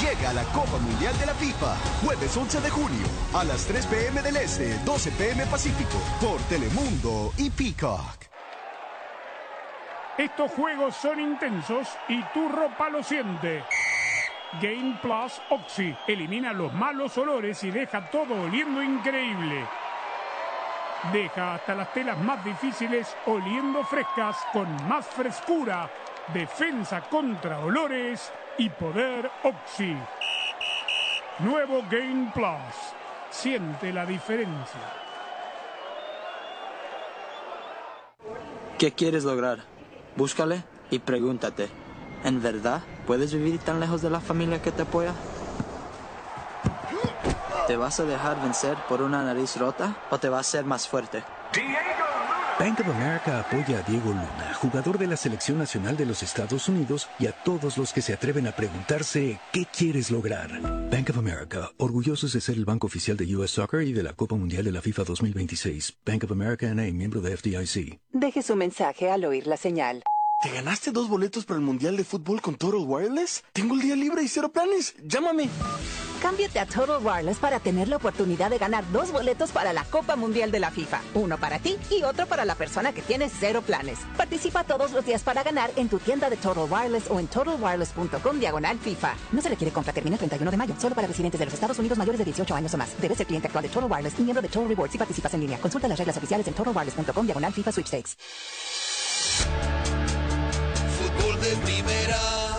Llega la Copa Mundial de la FIFA, jueves 11 de junio, a las 3 p.m. del Este, 12 p.m. Pacífico, por Telemundo y Peacock. Estos juegos son intensos y tu ropa lo siente. Game Plus Oxy elimina los malos olores y deja todo oliendo increíble. Deja hasta las telas más difíciles oliendo frescas con más frescura, defensa contra olores y poder Oxy. Nuevo Game Plus. Siente la diferencia. ¿Qué quieres lograr? Búscale y pregúntate. ¿En verdad puedes vivir tan lejos de la familia que te apoya? ¿Te vas a dejar vencer por una nariz rota o te vas a ser más fuerte? Bank of America apoya a Diego Luna, jugador de la Selección Nacional de los Estados Unidos, y a todos los que se atreven a preguntarse ¿qué quieres lograr? Bank of America, orgullosos de ser el banco oficial de US Soccer y de la Copa Mundial de la FIFA 2026. Bank of America N.A., miembro de FDIC. Deje su mensaje al oír la señal. ¿Te ganaste 2 boletos para el Mundial de Fútbol con Total Wireless? Tengo el día libre y 0 planes. ¡Llámame! Cámbiate a Total Wireless para tener la oportunidad de ganar 2 boletos para la Copa Mundial de la FIFA. Uno para ti y otro para la persona que tiene 0 planes. Participa todos los días para ganar en tu tienda de Total Wireless o en totalwireless.com/FIFA. No se requiere compra, termina el 31 de mayo. Solo para residentes de los Estados Unidos mayores de 18 años o más. Debes ser cliente actual de Total Wireless y miembro de Total Rewards si participas en línea. Consulta las reglas oficiales en totalwireless.com/FIFA Sweepstakes. Fútbol de primera.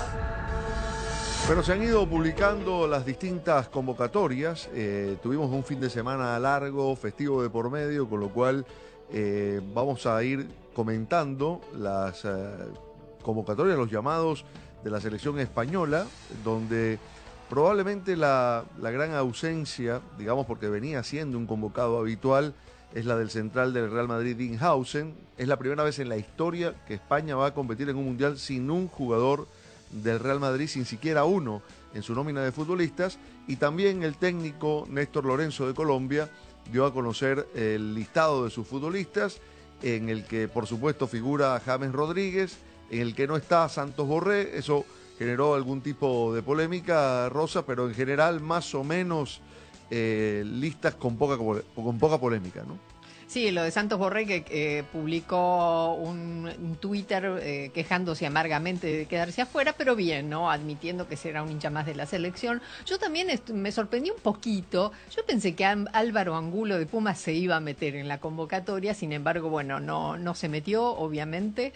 Bueno, se han ido publicando las distintas convocatorias. Tuvimos un fin de semana largo, festivo de por medio, con lo cual vamos a ir comentando las convocatorias, los llamados de la selección española, donde probablemente la gran ausencia, digamos porque venía siendo un convocado habitual, es la del central del Real Madrid, Dinghausen. Es la primera vez en la historia que España va a competir en un mundial sin un jugador del Real Madrid, sin siquiera uno en su nómina de futbolistas. Y también el técnico Néstor Lorenzo de Colombia dio a conocer el listado de sus futbolistas, en el que por supuesto figura James Rodríguez, en el que no está Santos Borré. Eso generó algún tipo de polémica, Rosa, pero en general más o menos listas con poca polémica, ¿no? Sí, lo de Santos Borré, que publicó un Twitter quejándose amargamente de quedarse afuera, pero bien, ¿no? Admitiendo que será un hincha más de la selección. Yo también me sorprendí un poquito. Yo pensé que Álvaro Angulo de Pumas se iba a meter en la convocatoria, sin embargo, bueno, no se metió, obviamente.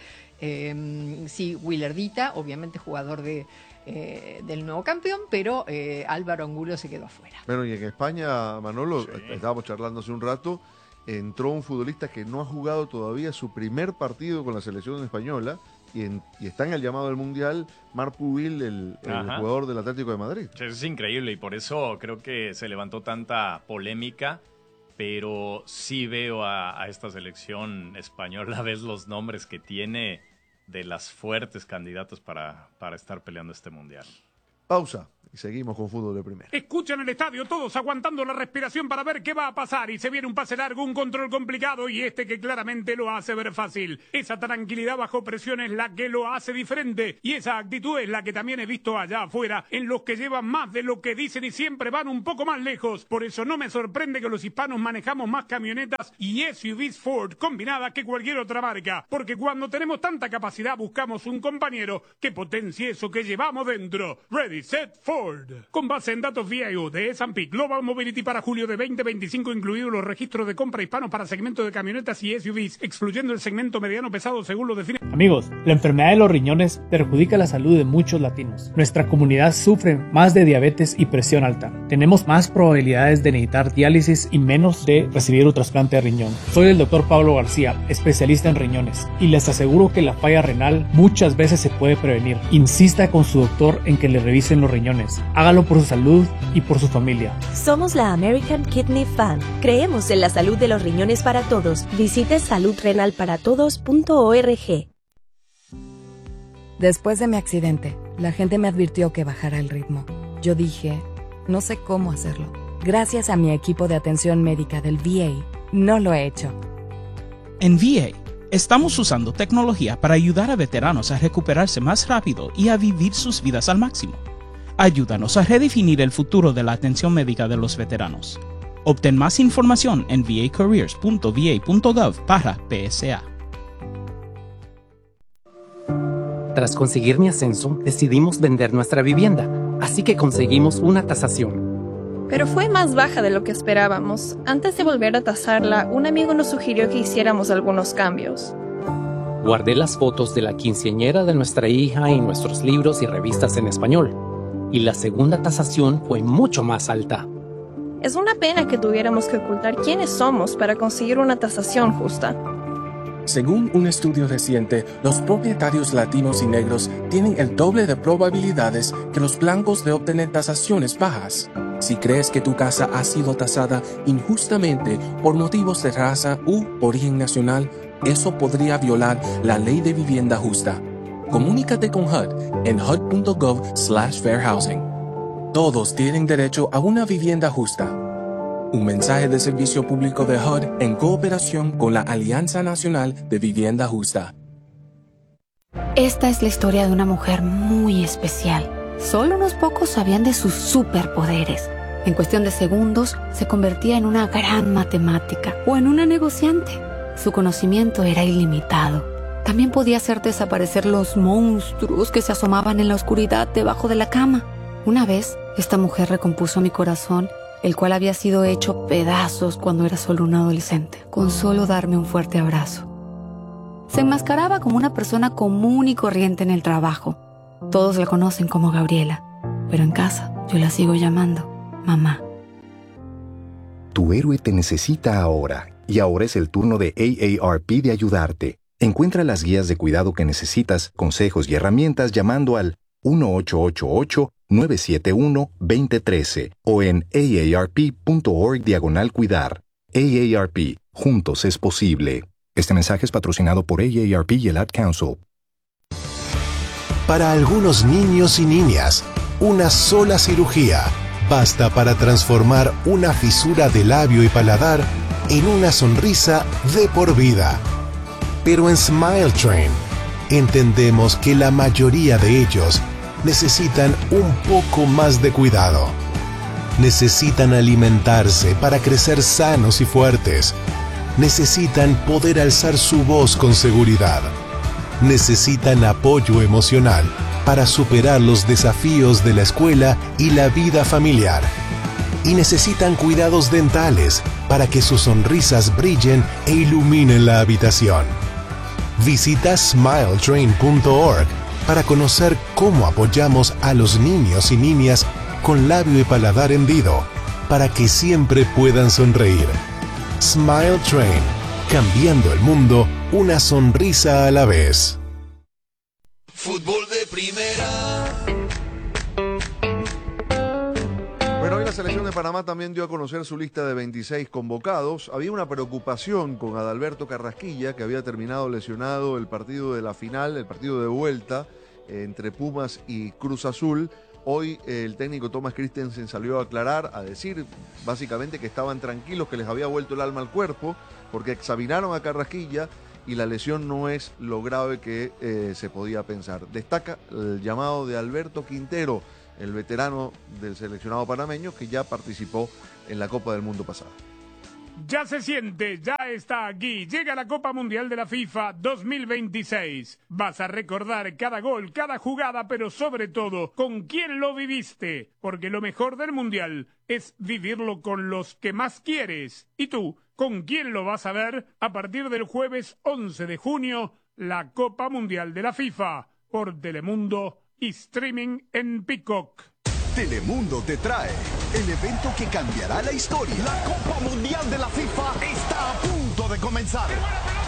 Sí, Willardita, obviamente jugador del nuevo campeón, pero Álvaro Angulo se quedó afuera. Bueno, y en España, Manolo, estábamos charlando hace un rato, entró un futbolista que no ha jugado todavía su primer partido con la selección española y está en el llamado del Mundial, Marc Pubil, el jugador del Atlético de Madrid. Es increíble y por eso creo que se levantó tanta polémica, pero sí veo a esta selección española, ves los nombres que tiene de las fuertes candidatas para estar peleando este Mundial. Pausa. Y seguimos con fútbol de primera. Escuchan el estadio, todos aguantando la respiración para ver qué va a pasar. Y se viene un pase largo, un control complicado y que claramente lo hace ver fácil. Esa tranquilidad bajo presión es la que lo hace diferente. Y esa actitud es la que también he visto allá afuera, en los que llevan más de lo que dicen y siempre van un poco más lejos. Por eso no me sorprende que los hispanos manejamos más camionetas y SUVs Ford combinadas que cualquier otra marca. Porque cuando tenemos tanta capacidad buscamos un compañero que potencie eso que llevamos dentro. Ready, set, Ford. Con base en datos VIO de S&P Global Mobility para julio de 2025, incluidos los registros de compra hispanos para segmento de camionetas y SUVs, excluyendo el segmento mediano pesado según lo define. Amigos, la enfermedad de los riñones perjudica la salud de muchos latinos. Nuestra comunidad sufre más de diabetes y presión alta. Tenemos más probabilidades de necesitar diálisis y menos de recibir un trasplante de riñón. Soy el Dr. Pablo García, especialista en riñones, y les aseguro que la falla renal muchas veces se puede prevenir. Insista con su doctor en que le revisen los riñones. Hágalo por su salud y por su familia. Somos la American Kidney Fund. Creemos en la salud de los riñones para todos. Visite saludrenalparatodos.org. Después de mi accidente, la gente me advirtió que bajara el ritmo. Yo dije, no sé cómo hacerlo. Gracias a mi equipo de atención médica del VA, no lo he hecho. En VA, estamos usando tecnología para ayudar a veteranos a recuperarse más rápido y a vivir sus vidas al máximo. Ayúdanos a redefinir el futuro de la atención médica de los veteranos. Obtén más información en vacareers.va.gov/PSA. Tras conseguir mi ascenso, decidimos vender nuestra vivienda, así que conseguimos una tasación. Pero fue más baja de lo que esperábamos. Antes de volver a tasarla, un amigo nos sugirió que hiciéramos algunos cambios. Guardé las fotos de la quinceañera de nuestra hija y nuestros libros y revistas en español, y la segunda tasación fue mucho más alta. Es una pena que tuviéramos que ocultar quiénes somos para conseguir una tasación justa. Según un estudio reciente, los propietarios latinos y negros tienen el doble de probabilidades que los blancos de obtener tasaciones bajas. Si crees que tu casa ha sido tasada injustamente por motivos de raza u origen nacional, eso podría violar la ley de vivienda justa. Comunícate con HUD en hud.gov/fairhousing. Todos tienen derecho a una vivienda justa. Un mensaje de servicio público de HUD en cooperación con la Alianza Nacional de Vivienda Justa. Esta es la historia de una mujer muy especial. Solo unos pocos sabían de sus superpoderes. En cuestión de segundos, se convertía en una gran matemática o en una negociante. Su conocimiento era ilimitado. También podía hacer desaparecer los monstruos que se asomaban en la oscuridad debajo de la cama. Una vez, esta mujer recompuso mi corazón, el cual había sido hecho pedazos cuando era solo un adolescente, con solo darme un fuerte abrazo. Se enmascaraba como una persona común y corriente en el trabajo. Todos la conocen como Gabriela, pero en casa yo la sigo llamando mamá. Tu héroe te necesita ahora, y ahora es el turno de AARP de ayudarte. Encuentra las guías de cuidado que necesitas, consejos y herramientas llamando al 1-888-971-2013 o en aarp.org/cuidar. AARP, juntos es posible. Este mensaje es patrocinado por AARP y el Ad Council. Para algunos niños y niñas, una sola cirugía basta para transformar una fisura de labio y paladar en una sonrisa de por vida. Pero en Smile Train entendemos que la mayoría de ellos necesitan un poco más de cuidado. Necesitan alimentarse para crecer sanos y fuertes. Necesitan poder alzar su voz con seguridad. Necesitan apoyo emocional para superar los desafíos de la escuela y la vida familiar. Y necesitan cuidados dentales para que sus sonrisas brillen e iluminen la habitación. Visita smiletrain.org para conocer cómo apoyamos a los niños y niñas con labio y paladar hendido para que siempre puedan sonreír. Smile Train, cambiando el mundo una sonrisa a la vez. Fútbol de primera. Bueno, hoy la selección de Panamá también dio a conocer su lista de 26 convocados. Había una preocupación con Adalberto Carrasquilla, que había terminado lesionado el partido de la final, el partido de vuelta entre Pumas y Cruz Azul. Hoy el técnico Thomas Christensen salió a aclarar, a decir básicamente que estaban tranquilos, que les había vuelto el alma al cuerpo, porque examinaron a Carrasquilla y la lesión no es lo grave que se podía pensar. Destaca el llamado de Alberto Quintero, el veterano del seleccionado panameño que ya participó en la Copa del Mundo pasada. Ya se siente, ya está aquí. Llega la Copa Mundial de la FIFA 2026. Vas a recordar cada gol, cada jugada, pero sobre todo, con quién lo viviste. Porque lo mejor del Mundial es vivirlo con los que más quieres. ¿Y tú, con quién lo vas a ver? A partir del jueves 11 de junio, la Copa Mundial de la FIFA. Por Telemundo y streaming en Peacock. Telemundo te trae el evento que cambiará la historia. La Copa Mundial de la FIFA está a punto de comenzar.